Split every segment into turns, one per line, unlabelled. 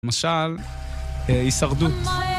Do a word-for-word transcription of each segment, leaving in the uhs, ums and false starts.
למשל, הישרדות.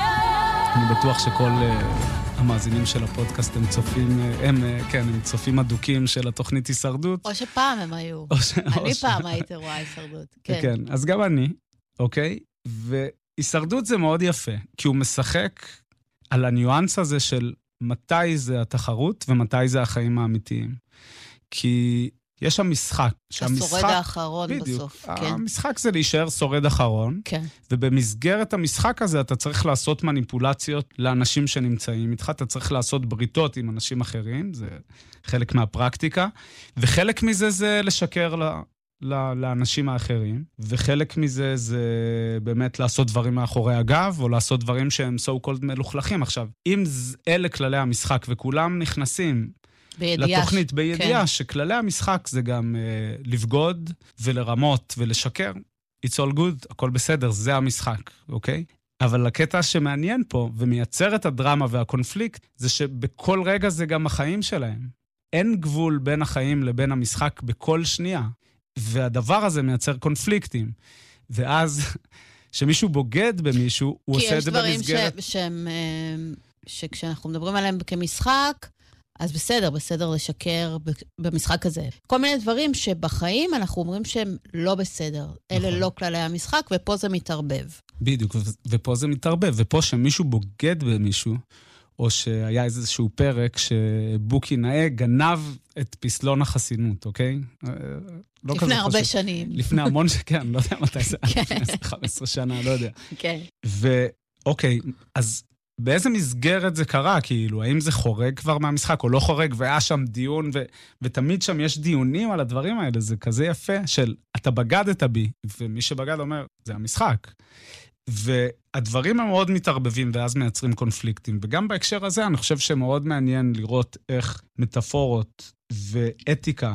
אני בטוח שכל המאזינים של הפודקאסט הם צופים, הם, כן, הם צופים אדוקים של התוכנית הישרדות.
או שפעם הם היו.
ש...
אני
ש...
פעם הייתי רואה הישרדות. כן.
כן, אז גם אני, אוקיי? והישרדות זה מאוד יפה, כי הוא משחק על הניואנס הזה של מתי זה התחרות ומתי זה החיים האמיתיים. כי יש שם משחק.
השורד האחרון
בדיוק,
בסוף. כן.
המשחק זה להישאר שורד אחרון,
כן.
ובמסגרת המשחק הזה אתה צריך לעשות מניפולציות לאנשים שנמצאים איתך, אתה צריך לעשות בריתות עם אנשים אחרים, זה חלק מהפרקטיקה, וחלק מזה זה לשקר ל... לאנשים האחרים, וחלק מזה זה באמת לעשות דברים מאחורי הגב, או לעשות דברים שהם so called מלוכלכים. עכשיו, אם אלה כללי המשחק וכולם נכנסים בידיעה, לתוכנית בידיעה, כן. שכללי המשחק זה גם uh, לבגוד ולרמות ולשקר, it's all good, הכל בסדר, זה המשחק, אוקיי? אבל הקטע שמעניין פה ומייצר את הדרמה והקונפליקט, זה שבכל רגע זה גם החיים שלהם. אין גבול בין החיים לבין המשחק בכל שנייה. והדבר הזה מייצר קונפליקטים. ואז, שמישהו בוגד במישהו, הוא עושה את זה במסגרת...
כי יש דברים ש... שהם, שכשאנחנו מדברים עליהם כמשחק, אז בסדר, בסדר לשקר במשחק הזה. כל מיני דברים שבחיים אנחנו אומרים שהם לא בסדר. אלה נכון. לא כללי המשחק, ופה זה מתערבב.
בדיוק, ופה זה מתערבב. ופה שמישהו בוגד במישהו, או שהיה איזשהו פרק שבוקי נאה גנב את פסלון החסינות, אוקיי?
לא לפני הרבה חושב. שנים.
לפני המון שכן, לא יודע מתי זה, לפני חמש עשרה שנה, לא יודע.
כן.
ואוקיי, אז באיזה מסגרת זה קרה? כאילו, האם זה חורג כבר מהמשחק או לא חורג, והיה שם דיון, ו- ותמיד שם יש דיונים על הדברים האלה, זה כזה יפה של, אתה בגדת בי, ומי שבגד אומר, זה המשחק. והדברים הם מאוד מתערבבים, ואז מייצרים קונפליקטים. וגם בהקשר הזה, אני חושב שמאוד מעניין לראות איך מטאפורות ואתיקה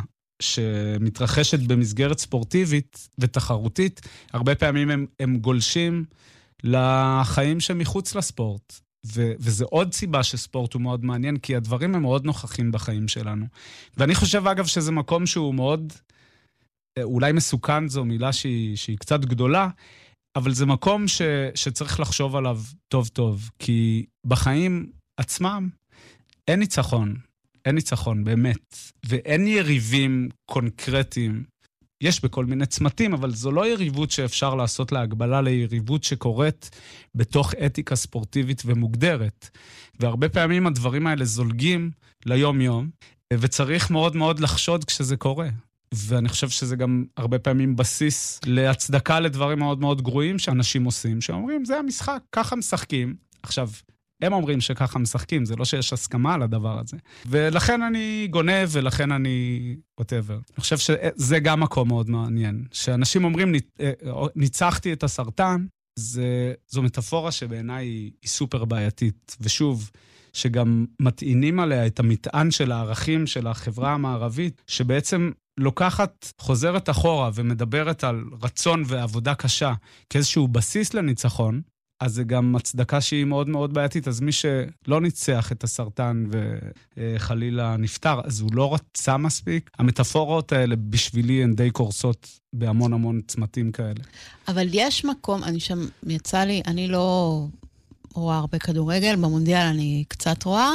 שמתרחשת במסגרת ספורטיבית ותחרותית, הרבה פעמים הם, הם גולשים לחיים שמחוץ לספורט. ו- וזה עוד סיבה שספורט הוא מאוד מעניין, כי הדברים הם מאוד נוכחים בחיים שלנו. ואני חושב, אגב, שזה מקום שהוא מאוד, אולי מסוכן, זו מילה שהיא, שהיא קצת גדולה, אבל זה מקום ש, שצריך לחשוב עליו טוב טוב, כי בחיים עצמם אין ניצחון, אין ניצחון באמת, ואין יריבים קונקרטיים. יש בכל מיני צמתים, אבל זו לא יריבות שאפשר לעשות להגבלה ליריבות שקורית בתוך אתיקה ספורטיבית ומוגדרת. והרבה פעמים הדברים האלה זולגים ליום יום, וצריך מאוד מאוד לחשוד כשזה קורה. ואני חושב שזה גם הרבה פעמים בסיס להצדקה לדברים מאוד מאוד גרועים שאנשים עושים, שאומרים, זה המשחק, ככה משחקים. עכשיו, הם אומרים שככה משחקים, זה לא שיש הסכמה על הדבר הזה. ולכן אני גונב, ולכן אני whatever. אני חושב שזה גם מקום מאוד מעניין. שאנשים אומרים, ניצחתי את הסרטן, זה, זו מטאפורה שבעיניי היא, היא סופר בעייתית. ושוב, שגם מטעינים עליה את המטען של הערכים של החברה המערבית, שבעצם לוקחת, חוזרת אחורה ומדברת על רצון ועבודה קשה כאיזשהו בסיס לניצחון, אז זה גם הצדקה שהיא מאוד מאוד בעייתית. אז מי שלא ניצח את הסרטן וחלילה נפטר, אז הוא לא רצה מספיק. המטאפורות האלה בשבילי הן די קורסות בהמון המון צמתים כאלה.
אבל יש מקום, אני שם, יצא לי, אני לא רואה הרבה כדורגל, במונדיאל אני קצת רואה,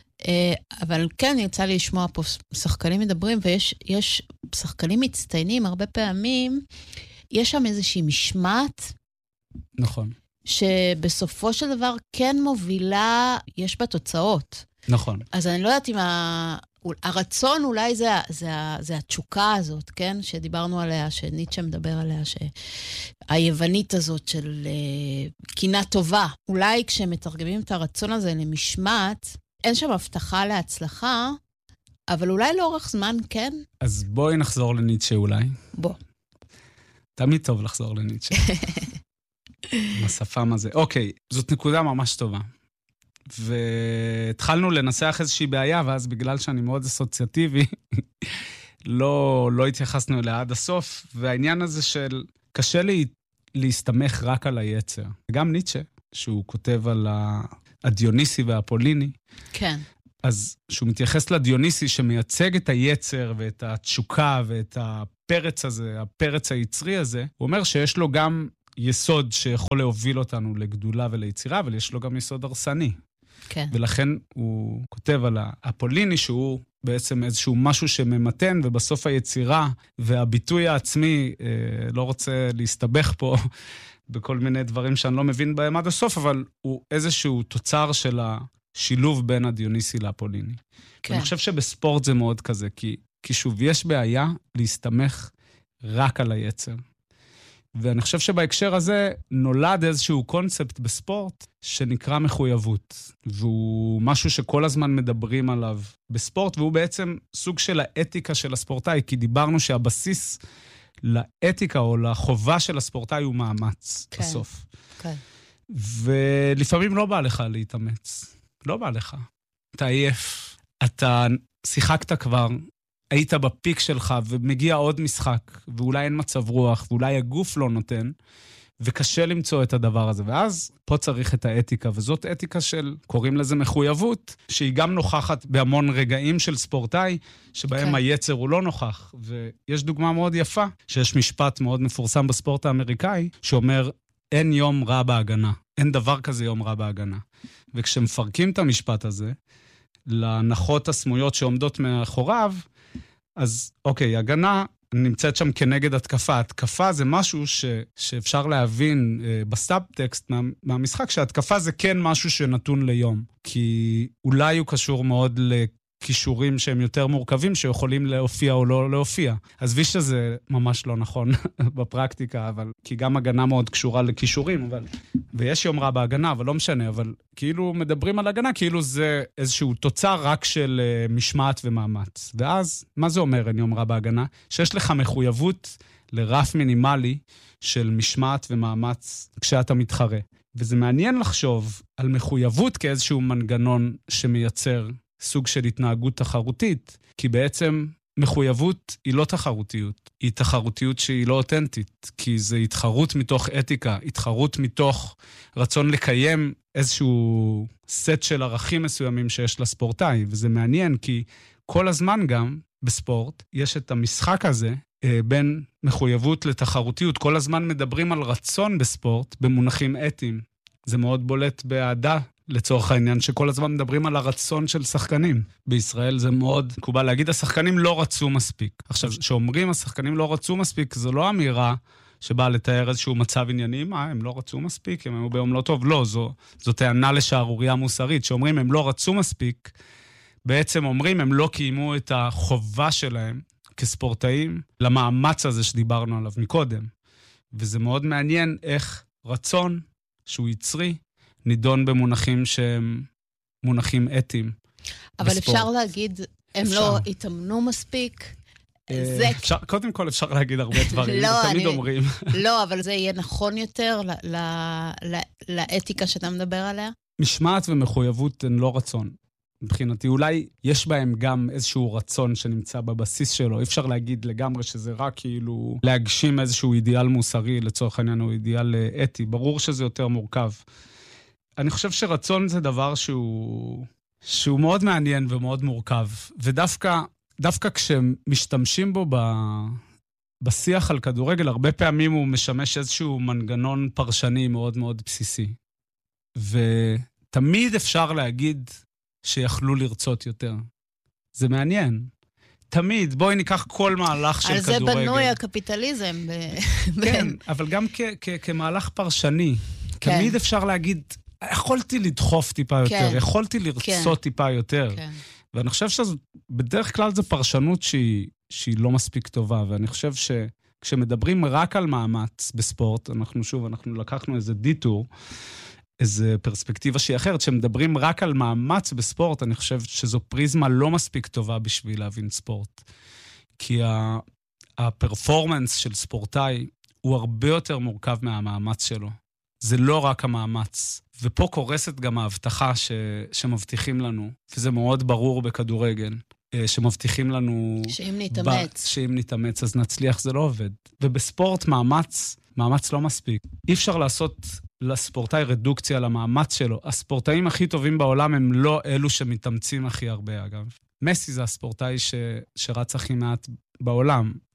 אבל כן, יצא לי לשמוע פה שחקנים מדברים, ויש יש שחקנים מצטיינים הרבה פעמים, יש שם איזושהי משמעת.
נכון.
שבסופו של דבר כן מובילה, יש בה תוצאות.
נכון.
אז אני לא יודעת אם ה... הרצון אולי זה, זה, זה התשוקה הזאת, כן? שדיברנו עליה, שניטשה מדבר עליה, שהיוונית הזאת של uh, קינה טובה. אולי כשמתרגמים את הרצון הזה למשמעת, אין שם הבטחה להצלחה, אבל אולי לאורך זמן כן.
אז בואי נחזור לניטשה אולי.
בוא.
תמיד טוב לחזור לניטשה. השפם הזה. אוקיי, זאת נקודה ממש טובה. והתחלנו לנסח איזושהי בעיה, ואז בגלל שאני מאוד אסוציאטיבי, לא, לא התייחסנו אליה עד הסוף, והעניין הזה של קשה לי להסתמך רק על היצר. גם ניטשה, שהוא כותב על הדיוניסי והפוליני,
כן.
אז שהוא מתייחס לדיוניסי שמייצג את היצר ואת התשוקה ואת הפרץ הזה, הפרץ היצרי הזה, הוא אומר שיש לו גם יסוד שיכול להוביל אותנו לגדולה וליצירה, אבל יש לו גם יסוד הרסני.
כן.
ולכן הוא כותב על האפוליני, שהוא בעצם איזשהו משהו שממתן, ובסוף היצירה והביטוי העצמי, אה, לא רוצה להסתבך פה בכל מיני דברים שאני לא מבין בהם עד הסוף, אבל הוא איזשהו תוצר של השילוב בין הדיוניסי לאפוליני. כן. ואני חושב שבספורט זה מאוד כזה, כי, כי שוב, יש בעיה להסתמך רק על היצר. ואני חושב שבהקשר הזה נולד איזשהו קונספט בספורט שנקרא מחויבות, והוא משהו שכל הזמן מדברים עליו בספורט, והוא בעצם סוג של האתיקה של הספורטאי, כי דיברנו שהבסיס לאתיקה או לחובה של הספורטאי הוא מאמץ כן, בסוף.
כן.
ולפעמים לא בא לך להתאמץ, לא בא לך. אתה עייף, אתה שיחקת כבר, היית בפיק שלך ומגיע עוד משחק, ואולי אין מצב רוח, ואולי הגוף לא נותן, וקשה למצוא את הדבר הזה. ואז פה צריך את האתיקה, וזאת אתיקה של, קוראים לזה מחויבות, שהיא גם נוכחת בהמון רגעים של ספורטאי, שבהם כן. היצר הוא לא נוכח. ויש דוגמה מאוד יפה, שיש משפט מאוד מפורסם בספורט האמריקאי, שאומר, אין יום רע בהגנה. אין דבר כזה יום רע בהגנה. וכשמפרקים את המשפט הזה, לנחות הסמויות שעומדות מאחוריו, אז אוקיי, הגנה נמצאת שם כנגד התקפה. התקפה זה משהו ש, שאפשר להבין אה, בסאבטקסט מה, מהמשחק, שהתקפה זה כן משהו שנתון ליום. כי אולי הוא קשור מאוד לכישורים שהם יותר מורכבים, שיכולים להופיע או לא להופיע. אז ויש שזה ממש לא נכון בפרקטיקה, אבל, כי גם הגנה מאוד קשורה לכישורים, אבל, ויש יום רע בהגנה, אבל לא משנה, אבל כאילו מדברים על הגנה, כאילו זה איזשהו תוצר רק של uh, משמעת ומאמץ. ואז, מה זה אומר אין יום רע בהגנה? שיש לך מחויבות לרף מינימלי של משמעת ומאמץ כשאתה מתחרה. וזה מעניין לחשוב על מחויבות כאיזשהו מנגנון שמייצר סוג של התנהגות תחרותית, כי בעצם מחויבות היא לא תחרותיות, היא תחרותיות שהיא לא אותנטית, כי זה התחרות מתוך אתיקה, התחרות מתוך רצון לקיים איזשהו סט של ערכים מסוימים שיש לספורטאי, וזה מעניין כי כל הזמן גם בספורט יש את המשחק הזה בין מחויבות לתחרותיות, כל הזמן מדברים על רצון בספורט במונחים אתיים, זה מאוד בולט באהדה, לצורך העניין, שכל הזמן מדברים על הרצון של שחקנים. בישראל זה מאוד מקובל להגיד, השחקנים לא רצו מספיק. עכשיו, שאומרים, השחקנים לא רצו מספיק, זו לא אמירה שבאה לתאר איזשהו מצב ענייני, מה, הם לא רצו מספיק, הם היו ביום לא טוב. לא, זו, זו טענה לשערוריה מוסרית, שאומרים, הם לא רצו מספיק, בעצם אומרים, הם לא קיימו את החובה שלהם כספורטאים, למאמץ הזה שדיברנו עליו מקודם. וזה מאוד מעניין איך רצון שהוא יצרי, נידון במונחים שהם מונחים אתיים.
אבל בספורט. אפשר להגיד, הם אפשר. לא התאמנו מספיק. זה...
אפשר, קודם כל אפשר להגיד הרבה דברים, לא, תמיד אני... אומרים.
לא, אבל זה יהיה נכון יותר ל... ל... ל... לאתיקה שאתה מדבר עליה?
משמעת ומחויבות הן לא רצון. מבחינתי, אולי יש בהם גם איזשהו רצון שנמצא בבסיס שלו. אי אפשר להגיד לגמרי שזה רק כאילו להגשים איזשהו אידיאל מוסרי, לצורך העניין הוא אידיאל אתי. ברור שזה יותר מורכב. אני חושב שרצון זה דבר שהוא, שהוא מאוד מעניין ומאוד מורכב. ודווקא דווקא כשמשתמשים בו ב, בשיח על כדורגל, הרבה פעמים הוא משמש איזשהו מנגנון פרשני מאוד מאוד בסיסי. ותמיד אפשר להגיד שיכלו לרצות יותר. זה מעניין. תמיד, בואי ניקח כל מהלך של כדורגל.
על זה בנוי הקפיטליזם.
כן, אבל גם כ- כ- כמהלך פרשני. כן. תמיד אפשר להגיד, יכולתי לדחוף טיפה יותר, כן. יכולתי לרצות כן. טיפה יותר. כן. ואני חושב שבדרך כלל זו פרשנות שהיא, שהיא לא מספיק טובה, ואני חושב שכשמדברים רק על מאמץ בספורט, אנחנו שוב, אנחנו לקחנו איזה דיטור, איזו פרספקטיבה שהיא אחרת, שמדברים רק על מאמץ בספורט, אני חושב שזו פריזמה לא מספיק טובה בשביל להבין ספורט. כי הפרפורמנס של ספורטאי הוא הרבה יותר מורכב מהמאמץ שלו. זה לא רק המאמץ. ופה קורסת גם ההבטחה ש... שמבטיחים לנו, וזה מאוד ברור בכדורגל, שמבטיחים לנו...
שאם נתאמץ.
ב... שאם נתאמץ, אז נצליח, זה לא עובד. ובספורט מאמץ, מאמץ לא מספיק. אי אפשר לעשות לספורטאי רדוקציה למאמץ שלו. הספורטאים הכי טובים בעולם הם לא אלו שמתאמצים הכי הרבה, אגב. מסי זה הספורטאי ש... שרץ הכי מעט בעולם.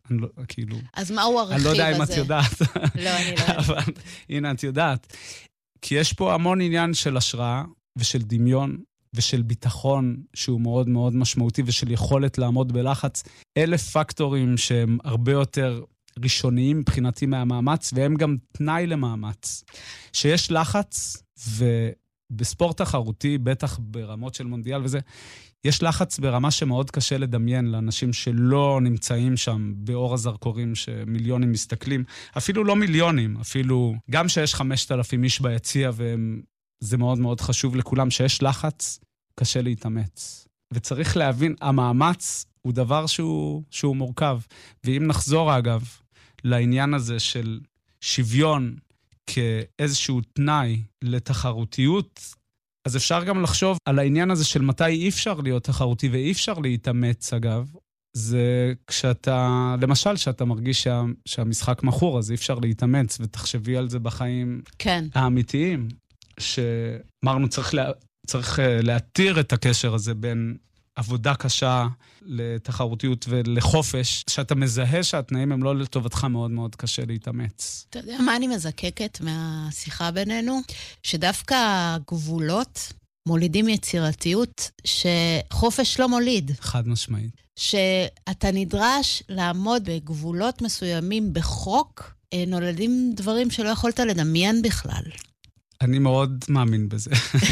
אני לא, כאילו...
אז מהו הרכיב הזה?
אני לא יודע אם את יודעת.
לא, אני לא.
אבל הנה, את יודעת. כי יש פה המון עניין של השראה ושל דמיון ושל ביטחון שהוא מאוד מאוד משמעותי ושל יכולת לעמוד בלחץ. אלה פקטורים שהם הרבה יותר ראשוניים מבחינתי מהמאמץ, והם גם תנאי למאמץ. שיש לחץ, ובספורט תחרותי, בטח ברמות של מונדיאל וזה, יש לחץ ברמה שמאוד קשה לדמיין לאנשים שלא נמצאים שם באור הזרקורים שמיליונים מסתכלים, אפילו לא מיליונים, אפילו גם שיש חמשת אלפים איש ביציע, וזה מאוד מאוד חשוב לכולם, שיש לחץ, קשה להתאמץ. וצריך להבין, המאמץ הוא דבר שהוא, שהוא מורכב. ואם נחזור אגב לעניין הזה של שוויון כאיזשהו תנאי לתחרותיות, אז אפשר גם לחשוב על העניין הזה של מתי אי אפשר להיות תחרותי ואי אפשר להתאמץ, אגב. זה כשאתה, למשל, שאתה מרגיש שה, שהמשחק מכור, אז אי אפשר להתאמץ, ותחשבי על זה בחיים
כן.
האמיתיים, שאמרנו, צריך, לה, צריך להתיר את הקשר הזה בין עבודה קשה לתחרותיות ולחופש, שאתה מזהה שהתנאים הם לא לטובתך, מאוד מאוד קשה להתאמץ.
אתה יודע מה אני מזקקת מהשיחה בינינו? שדווקא הגבולות מולידים יצירתיות שחופש לא מוליד.
חד משמעית.
שאתה נדרש לעמוד בגבולות מסוימים בחוק, נולדים דברים שלא יכולת לדמיין בכלל.
אני מאוד מאמין בזה.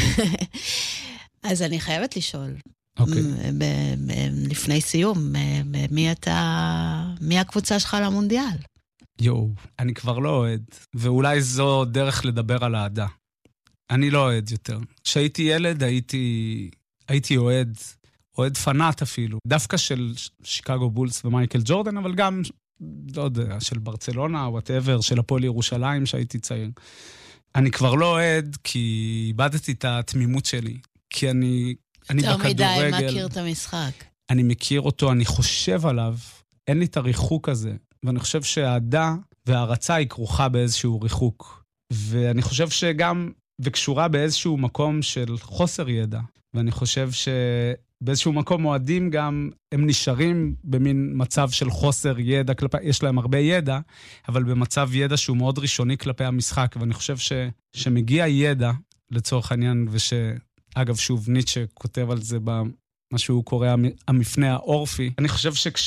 אז אני חייבת לשאול.
אוקיי.
לפני סיום, מי אתה, מי הקבוצה שלך למונדיאל?
יואו, אני כבר לא אוהד, ואולי זו דרך לדבר על העדה. אני לא אוהד יותר. כשהייתי ילד הייתי, הייתי אוהד, אוהד פנאט אפילו, דווקא של שיקגו בולס ומייקל ג'ורדן, אבל גם, לא יודע, של ברצלונה, whatever, של הפועל ירושלים שהייתי צעיר. אני כבר לא אוהד כי איבדתי את התמימות שלי, כי אני... אני
יותר מדי, מכיר את המשחק.
אני מכיר אותו, אני חושב עליו, אין לי את הריחוק הזה, ואני חושב שהעדה וההרצה היא כרוכה באיזשהו ריחוק, ואני חושב שגם, וקשורה באיזשהו מקום של חוסר ידע, ואני חושב שבאיזשהו מקום אוהדים גם, הם נשארים במין מצב של חוסר ידע, כלפי, יש להם הרבה ידע, אבל במצב ידע שהוא מאוד ראשוני כלפי המשחק, ואני חושב ש, שמגיע ידע, לצורך העניין, וש... אגב, שוב, ניטשה כותב על זה במה שהוא קורא המפנה האורפי. אני חושב שכש...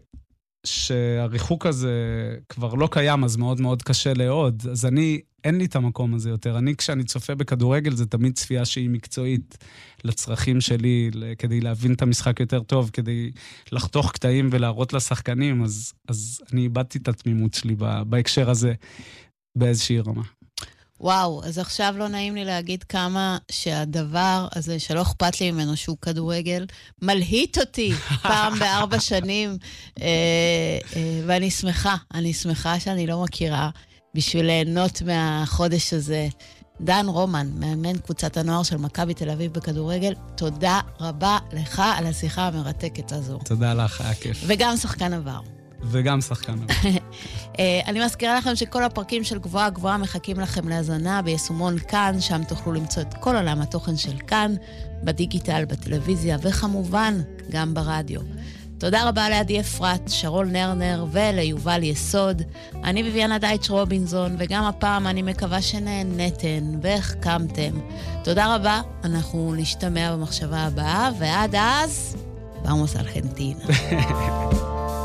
שהריחוק הזה כבר לא קיים, אז מאוד מאוד קשה לעוד. אז אני, אין לי את המקום הזה יותר. אני, כשאני צופה בכדורגל, זה תמיד צפייה שהיא מקצועית לצרכים שלי, כדי להבין את המשחק יותר טוב, כדי לחתוך קטעים ולהראות לשחקנים, אז, אז אני איבדתי את התמימות שלי בהקשר הזה באיזושהי רמה.
וואו, אז עכשיו לא נעים לי להגיד כמה שהדבר הזה שלא אכפת לי ממנו שהוא כדורגל, מלהיט אותי פעם בארבע שנים, אה, אה, ואני שמחה, אני שמחה שאני לא מכירה בשביל ליהנות מהחודש הזה. דן רומן, מאמן קבוצת הנוער של מכבי תל אביב בכדורגל, תודה רבה לך על השיחה המרתקת הזו.
תודה לך, היה כיף.
וגם שחקן עבר.
וגם שחקן עבר.
אני מזכירה לכם שכל הפרקים של גבוהה גבוהה מחכים לכם להזנה ביישומון כאן, שם תוכלו למצוא את כל עולם התוכן של כאן, בדיגיטל, בטלוויזיה, וכמובן גם ברדיו. תודה רבה לעדי אפרת, שרול נרנר וליובל יסוד. אני ביביאנה דייטש רובינזון, וגם הפעם אני מקווה שנהנתן והחכמתם. תודה רבה, אנחנו נשתמע במחשבה הבאה, ועד אז, vamos Argentina.